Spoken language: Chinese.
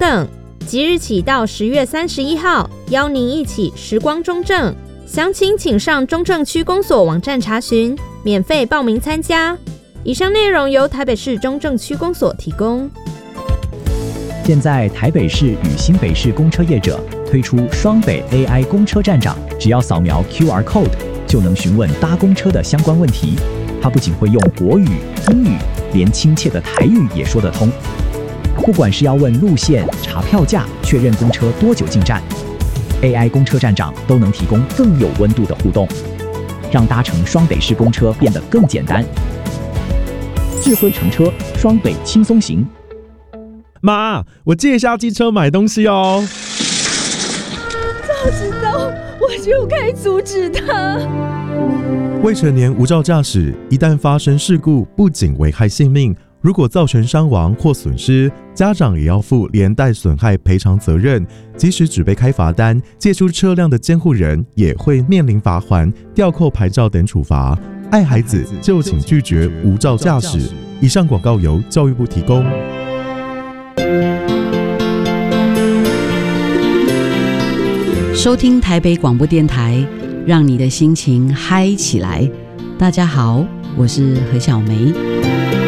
等。即日起到10月31号，邀您一起时光中正。详情请上中正区公所网站查询，免费报名参加。以上内容由台北市中正区公所提供。 现在台北市与新北市公车业者推出双北 AI 公车站长，只要扫描 QR Code 就能询问搭公车的相关问题。他不仅会用国语、英语，连亲切的台语也说得通。不管是要问路线、查票价、确认公车多久进站， AI 公车站长都能提供更有温度的互动，让搭乘双北市公车变得更简单。智慧乘车，双北轻松行。 妈，我借一下机车买东西哦。 早知道我就该阻止他。 未成年无照驾驶，一旦发生事故，不仅危害性命，如果造成伤亡或损失，家长也要负连带损害赔偿责任。即使只被开罚单，借出车辆的监护人也会面临罚锾、吊扣牌照等处罚。爱孩子就请拒绝无照驾驶。以上广告由教育部提供。 收听台北广播电台，让你的心情嗨起来。大家好，我是何小梅。